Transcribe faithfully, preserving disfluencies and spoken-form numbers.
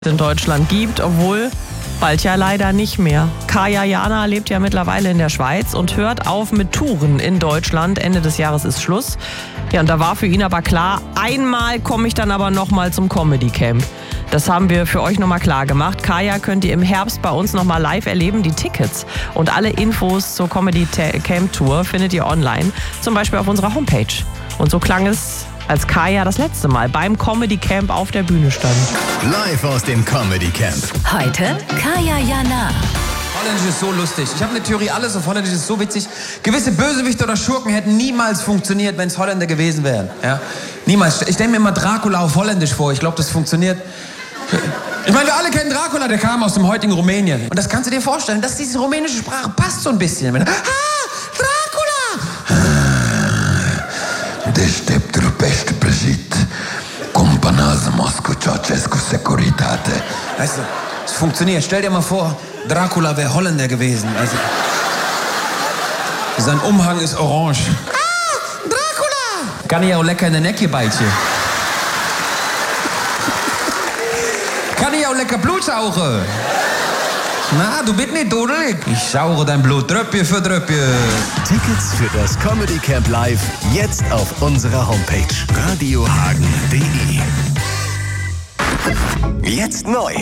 in Deutschland gibt, obwohl bald ja leider nicht mehr. Kaya Jana lebt ja mittlerweile in der Schweiz und hört auf mit Touren in Deutschland. Ende des Jahres ist Schluss. Ja, und da war für ihn aber klar, einmal komme ich dann aber nochmal zum Comedy Camp. Das haben wir für euch nochmal klar gemacht. Kaya könnt ihr im Herbst bei uns nochmal live erleben. Die Tickets und alle Infos zur Comedy Camp Tour findet ihr online, zum Beispiel auf unserer Homepage. Und so klang es, als Kaya das letzte Mal beim Comedy Camp auf der Bühne stand. Live aus dem Comedy Camp. Heute Kaya Jana. Holländisch ist so lustig. Ich habe eine Theorie, alles auf Holländisch ist so witzig. Gewisse Bösewichte oder Schurken hätten niemals funktioniert, wenn es Holländer gewesen wären. Ja? Niemals. Ich stelle mir immer Dracula auf Holländisch vor. Ich glaube, das funktioniert. Ich meine, wir alle kennen Dracula, der kam aus dem heutigen Rumänien. Und das kannst du dir vorstellen, dass diese rumänische Sprache passt so ein bisschen. Ah, Dracula! Deștept rupește prăjit, compănează Moscu Ceaușescu Securitate. Weißt du, es funktioniert. Stell dir mal vor, Dracula wäre Holländer gewesen. Also, sein Umhang ist orange. Ah, Dracula! Kann ich auch lecker in den Necke beißen. Kann ich auch lecker Blut saugen? Na, du bist nicht dudelig. Ich sauge dein Blut Tröpfchen für Tröpfchen. Tickets für das Comedy Camp Live jetzt auf unserer Homepage radiohagen punkt de. Jetzt neu.